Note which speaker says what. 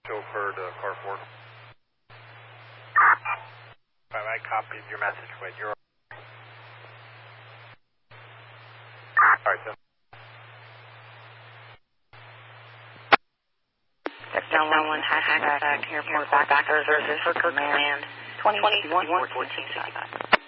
Speaker 1: Chauffeur to car 4. I copied your message, but you're alright, so.
Speaker 2: Touchdown 1, Hackensack Airport, back services for command 2021-1465.